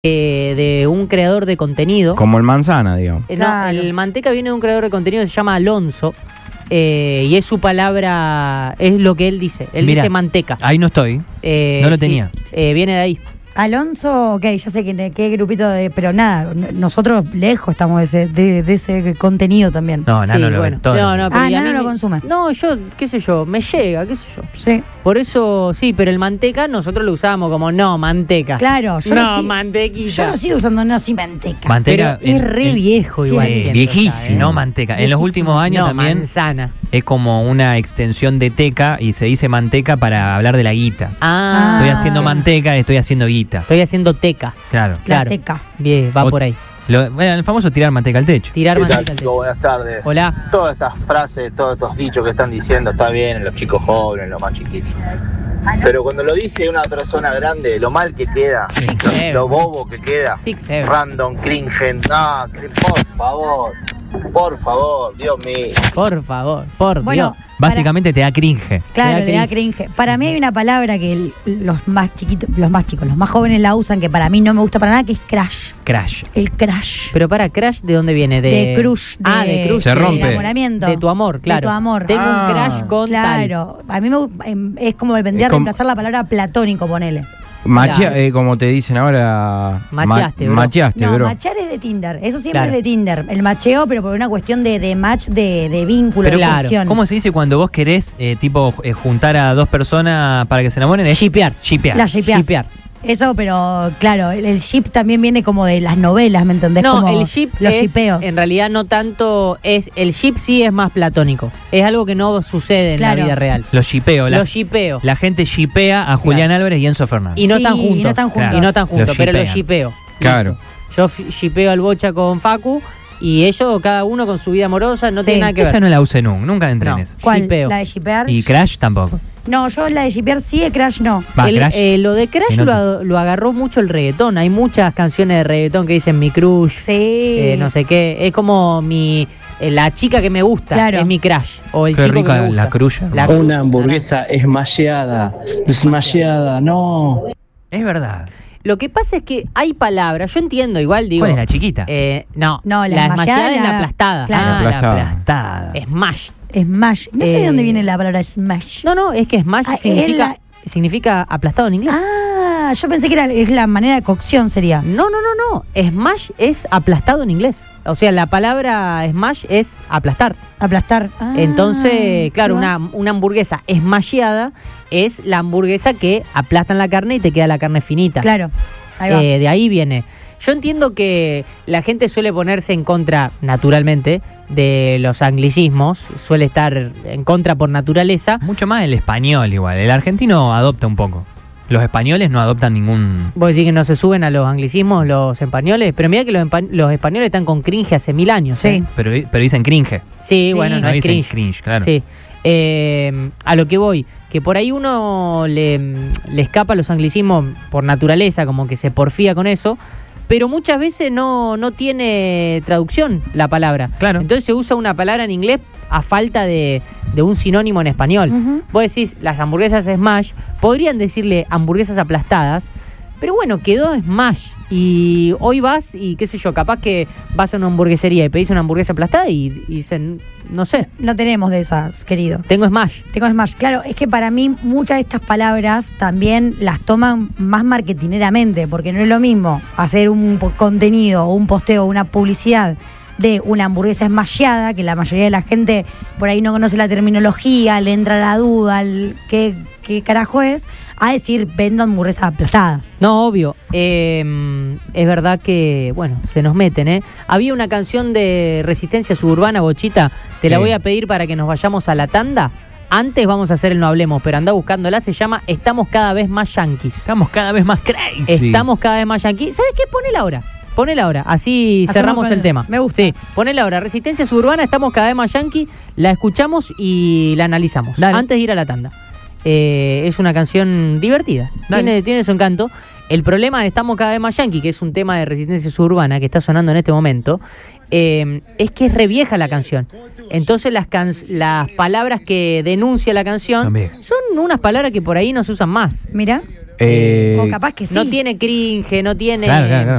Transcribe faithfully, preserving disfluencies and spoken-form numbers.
Eh, de un creador de contenido. Como el manzana, digamos. Eh, no, Claro. el manteca viene de un creador de contenido que se llama Alonso. Eh, y es su palabra, es lo que él dice. Él Mirá, dice manteca. Ahí no estoy. Eh, no lo sí, tenía. eh, viene de ahí. Alonso, ok, ya sé quién, qué grupito de. Pero nada, n- nosotros lejos estamos de ese, de, de ese contenido también. No, Sí, Nano lo bueno. ve todo. No, no, pero Ah, y a Nano mí lo me- consume. No, yo, qué sé yo, me llega, qué sé yo. Sí. Por eso, sí, pero el manteca nosotros lo usábamos como no, manteca. Claro, yo no, lo, si- mantequilla. yo lo sigo usando, no, sí, manteca. Manteca. Pero es re viejo igual. Sí, siento viejísimo. ya, ¿eh? No manteca. En los Viejísimo. últimos años No, también manzana. es como una extensión de teca y se dice manteca para hablar de la guita. Ah, Estoy haciendo manteca y estoy haciendo guita. estoy haciendo teca. Claro. Claro. La teca. Bien, va O- por ahí. Lo- bueno, el famoso tirar manteca al techo. Tirar ¿Qué tal, manteca al chicos? techo. Buenas tardes. Hola. Todas estas frases, todos estos dichos que están diciendo, está bien en los chicos jóvenes, en los más chiquitos. Pero cuando lo dice una persona grande, lo mal que queda, Six, lo, seven. lo bobo que queda, Six, seven. random, cringe, no, crin- por favor, por favor, Dios mío. Por favor, por Bueno, Dios. Básicamente te da cringe. claro, Me da le da cringe. Para mí hay una palabra que el- los más chiquitos, los más chicos, los más jóvenes la usan, que para mí no me gusta para nada, que es crash. Crash. El crash. Pero para, Crash, ¿de dónde viene? De, De crush. De, Ah, de crush. Se de rompe. enamoramiento. De tu amor, claro. De tu amor. Tengo Ah, un crash con Claro. A mí me, gu- em, es como vendría a Es como- reemplazar la palabra platónico, ponele. Machea, Claro. eh, como te dicen ahora. Macheaste, bro. Macheaste, No, bro. machar es de Tinder. Eso siempre Claro. es de Tinder. El macheo, pero por una cuestión de, de match, de, de vínculo, Pero de claro, conexión. ¿Cómo se dice cuando vos querés, eh, tipo, eh, juntar a dos personas para que se enamoren? Es Shipear. Shipear. La shipeás. Shipear. Eso, pero claro, el, el ship también viene como de las novelas, ¿me entendés? No, Como el ship los es, shipeos. en realidad no tanto, es el ship sí es más platónico. Es algo que no sucede en Claro. la vida real. Los shipeo. La, Los shipeo. la gente shipea a Julián Álvarez y Enzo Fernández. Y no Sí, tan juntos. y no están juntos. Claro. Y no están juntos, Los pero los shipean. shipeo. Claro. Listo. Yo fi- shipeo al Bocha con Facu y ellos, cada uno con su vida amorosa, no Sí. tiene nada que Esa ver. no la usé nunca. Nunca entré No. en eso. ¿Cuál? shipeo. La de shipear. Y Crash tampoco. No, yo la de shipear sí, de Crash no. Va, El- Crash. eh, lo de Crash Y no lo, te- ag- lo agarró mucho el reggaetón. Hay muchas canciones de reggaetón que dicen mi crush, Sí. eh, no sé qué. Es como mi eh, la chica que me gusta, Claro. es mi crush. O el Qué chico rica que me gusta. la crulla. La Una crush, hamburguesa esmalleada, esmalleada, no. Es verdad. Lo que pasa es que hay palabras, yo entiendo, igual digo. ¿Cuál es la chiquita? Eh, no, No, la la esmayada esmayada es la- la aplastada. claro. Ah, la Aplastada. aplastada. Smash. Smash. No sé Eh, de dónde viene la palabra smash. No, no, es que smash Ah, es significa, la- significa aplastado en inglés. Ah, yo pensé que era es la manera de cocción sería. No, no, no, no. Smash es aplastado en inglés. O sea, la palabra smash es aplastar. Aplastar. Ah, Entonces, claro, ¿no? una, una hamburguesa smasheada es la hamburguesa que aplastan la carne y te queda la carne finita. Claro. Ahí va. Eh, de ahí viene. Yo entiendo que la gente suele ponerse en contra, naturalmente, de los anglicismos. Suele estar en contra por naturaleza. Mucho más el español igual. El argentino adopta un poco. Los españoles no adoptan ningún... Vos decís que no se suben a los anglicismos los españoles, pero mira que los, empa- los españoles están con cringe hace mil años. Sí. ¿eh? Pero, pero dicen cringe. Sí, Sí. bueno, no, No es dicen cringe. cringe, claro. Sí. Eh, a lo que voy, que por ahí uno le, le escapa a los anglicismos por naturaleza, como que se porfía con eso, pero muchas veces no, no tiene traducción la palabra. Claro. Entonces se usa una palabra en inglés a falta de, de un sinónimo en español. Ujú. Vos decís, las hamburguesas Smash, podrían decirle hamburguesas aplastadas, pero bueno, quedó Smash. Y hoy vas y qué sé yo, capaz que vas a una hamburguesería y pedís una hamburguesa aplastada y, y dicen, no sé, No tenemos de esas, querido. tengo Smash. Tengo Smash. Claro, es que para mí muchas de estas palabras también las toman más marketineramente, porque no es lo mismo hacer un po- contenido, un posteo, una publicidad de una hamburguesa esmalleada, que la mayoría de la gente por ahí no conoce la terminología, le entra la duda, el qué, qué carajo es, a decir vendo hamburguesas aplastadas. No, obvio. Eh, es verdad que, bueno, se nos meten, ¿eh? Había una canción de Resistencia Suburbana, Bochita. Te la Sí. voy a pedir para que nos vayamos a la tanda. Antes vamos a hacer el No Hablemos, pero anda buscándola. Se llama Estamos cada vez más yanquis. Estamos cada vez más crazy. Estamos cada vez más yanquis. ¿Sabes qué? Ponela ahora. Ponela ahora. Así Hacemos cerramos con- el tema. me gusta. Sí, ponela ahora. Resistencia Suburbana, Estamos cada vez más yanquis. La escuchamos y la analizamos. Dale. Antes de ir a la tanda. Eh, es una canción divertida. Dale. Tiene, tiene su encanto. El problema de Estamos cada vez más yanqui, que es un tema de Resistencia Suburbana que está sonando en este momento, eh, es que es re vieja la canción. Entonces las, can las palabras que denuncia la canción Son viejas. son unas palabras que por ahí no se usan más. Mira. Eh, O capaz que sí. No tiene cringe, no tiene... Claro, claro, claro.